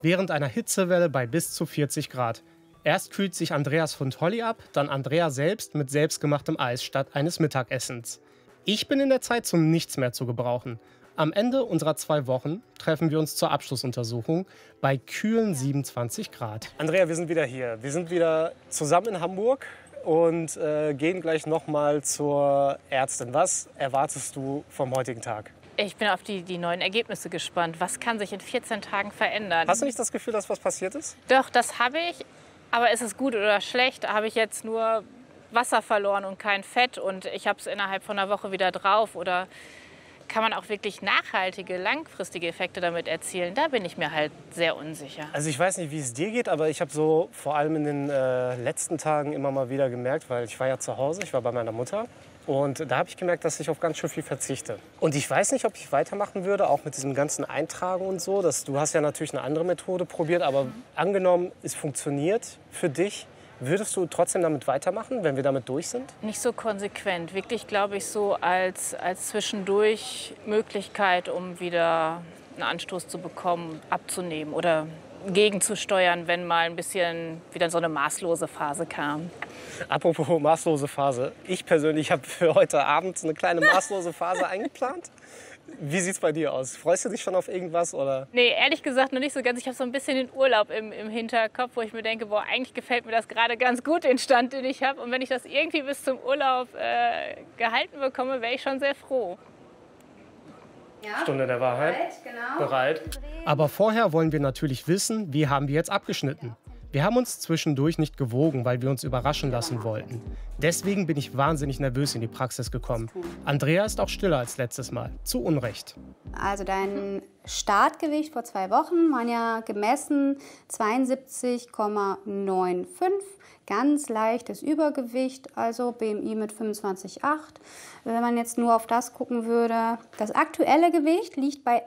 Während einer Hitzewelle bei bis zu 40 Grad. Erst kühlt sich Andreas Hund Holly ab, dann Andrea selbst mit selbstgemachtem Eis statt eines Mittagessens. Ich bin in der Zeit zum Nichts mehr zu gebrauchen. Am Ende unserer 2 Wochen treffen wir uns zur Abschlussuntersuchung bei kühlen 27 Grad. Andrea, wir sind wieder hier. Wir sind wieder zusammen in Hamburg und gehen gleich nochmal zur Ärztin. Was erwartest du vom heutigen Tag? Ich bin auf die neuen Ergebnisse gespannt. Was kann sich in 14 Tagen verändern? Hast du nicht das Gefühl, dass was passiert ist? Doch, das habe ich. Aber ist es gut oder schlecht? Habe ich jetzt nur Wasser verloren und kein Fett und ich habe es innerhalb von einer Woche wieder drauf? Oder kann man auch wirklich nachhaltige, langfristige Effekte damit erzielen? Da bin ich mir halt sehr unsicher. Also ich weiß nicht, wie es dir geht, aber ich habe so vor allem in den letzten Tagen immer mal wieder gemerkt, weil ich war ja zu Hause, ich war bei meiner Mutter. Und da habe ich gemerkt, dass ich auf ganz schön viel verzichte. Und ich weiß nicht, ob ich weitermachen würde, auch mit diesem ganzen Eintragen und so. Du hast ja natürlich eine andere Methode probiert, aber angenommen, es funktioniert für dich. Würdest du trotzdem damit weitermachen, wenn wir damit durch sind? Nicht so konsequent. Wirklich, glaube ich, so als zwischendurch Möglichkeit, um wieder einen Anstoß zu bekommen, abzunehmen oder gegenzusteuern, wenn mal ein bisschen wieder so eine maßlose Phase kam. Apropos maßlose Phase. Ich persönlich habe für heute Abend eine kleine maßlose Phase eingeplant. Wie sieht's bei dir aus? Freust du dich schon auf irgendwas? Oder? Nee, ehrlich gesagt noch nicht so ganz. Ich habe so ein bisschen den Urlaub im Hinterkopf, wo ich mir denke, boah, eigentlich gefällt mir das gerade ganz gut, den Stand, den ich habe. Und wenn ich das irgendwie bis zum Urlaub gehalten bekomme, wäre ich schon sehr froh. Ja, Stunde der Wahrheit. Bereit. Aber vorher wollen wir natürlich wissen, wie haben wir jetzt abgeschnitten. Wir haben uns zwischendurch nicht gewogen, weil wir uns überraschen lassen wollten. Deswegen bin ich wahnsinnig nervös in die Praxis gekommen. Andrea ist auch stiller als letztes Mal. Zu Unrecht. Also dein Startgewicht vor 2 Wochen waren ja gemessen 72,95. Ganz leichtes Übergewicht, also BMI mit 25,8. Wenn man jetzt nur auf das gucken würde, das aktuelle Gewicht liegt bei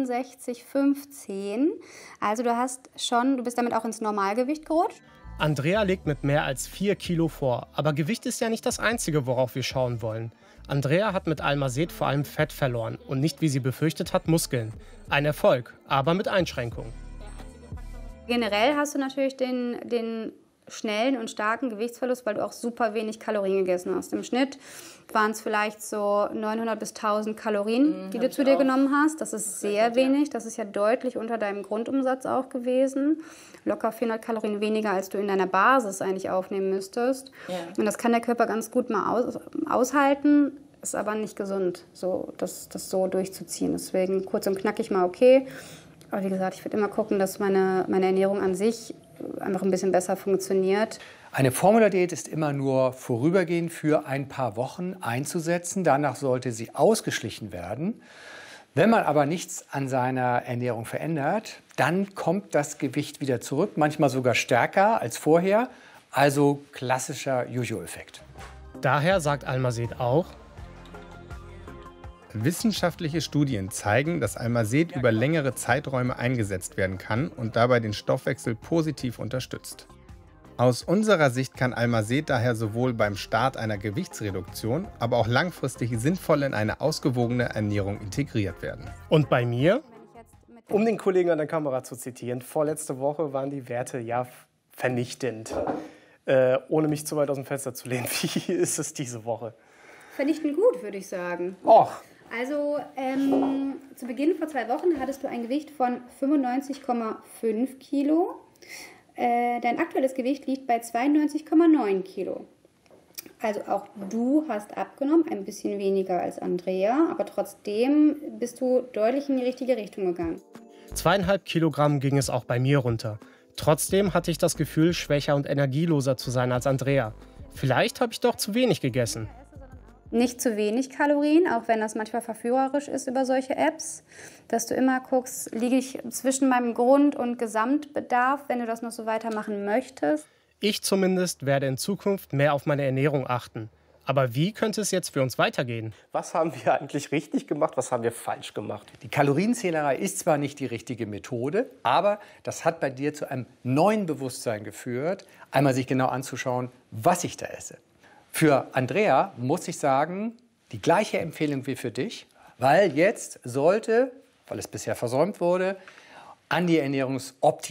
68,15. Also du bist damit auch ins Normalgewicht gerutscht. Andrea legt mit mehr als 4 Kilo vor. Aber Gewicht ist ja nicht das Einzige, worauf wir schauen wollen. Andrea hat mit Almazet vor allem Fett verloren und nicht, wie sie befürchtet hat, Muskeln. Ein Erfolg, aber mit Einschränkungen. Generell hast du natürlich den schnellen und starken Gewichtsverlust, weil du auch super wenig Kalorien gegessen hast. Im Schnitt waren es vielleicht so 900 bis 1000 Kalorien, die du zu dir genommen hast. Das ist sehr wenig. Das ist ja deutlich unter deinem Grundumsatz auch gewesen. Locker 400 Kalorien weniger, als du in deiner Basis eigentlich aufnehmen müsstest. Ja. Und das kann der Körper ganz gut mal aushalten, ist aber nicht gesund, das so durchzuziehen. Deswegen kurz und knackig mal okay. Aber wie gesagt, ich würde immer gucken, dass meine Ernährung an sich einfach ein bisschen besser funktioniert. Eine Formula-Diät ist immer nur vorübergehend für ein paar Wochen einzusetzen. Danach sollte sie ausgeschlichen werden. Wenn man aber nichts an seiner Ernährung verändert, dann kommt das Gewicht wieder zurück, manchmal sogar stärker als vorher. Also klassischer Jojo-Effekt. Daher sagt Almazet auch: Wissenschaftliche Studien zeigen, dass Almazet über längere Zeiträume eingesetzt werden kann und dabei den Stoffwechsel positiv unterstützt. Aus unserer Sicht kann Almazet daher sowohl beim Start einer Gewichtsreduktion, aber auch langfristig sinnvoll in eine ausgewogene Ernährung integriert werden. Und bei mir? Um den Kollegen an der Kamera zu zitieren, vorletzte Woche waren die Werte ja vernichtend. Ohne mich zu weit aus dem Fenster zu lehnen, wie ist es diese Woche? Vernichtend gut, würde ich sagen. Och. Also zu Beginn vor 2 Wochen hattest du ein Gewicht von 95,5 Kilo. Dein aktuelles Gewicht liegt bei 92,9 Kilo. Also auch du hast abgenommen, ein bisschen weniger als Andrea, aber trotzdem bist du deutlich in die richtige Richtung gegangen. 2,5 Kilogramm ging es auch bei mir runter. Trotzdem hatte ich das Gefühl, schwächer und energieloser zu sein als Andrea. Vielleicht habe ich doch zu wenig gegessen. Nicht zu wenig Kalorien, auch wenn das manchmal verführerisch ist über solche Apps, dass du immer guckst, liege ich zwischen meinem Grund- und Gesamtbedarf, wenn du das noch so weitermachen möchtest. Ich zumindest werde in Zukunft mehr auf meine Ernährung achten. Aber wie könnte es jetzt für uns weitergehen? Was haben wir eigentlich richtig gemacht, was haben wir falsch gemacht? Die Kalorienzählerei ist zwar nicht die richtige Methode, aber das hat bei dir zu einem neuen Bewusstsein geführt, einmal sich genau anzuschauen, was ich da esse. Für Andrea muss ich sagen, die gleiche Empfehlung wie für dich, weil jetzt sollte, weil es bisher versäumt wurde, an die Ernährungsoptimierung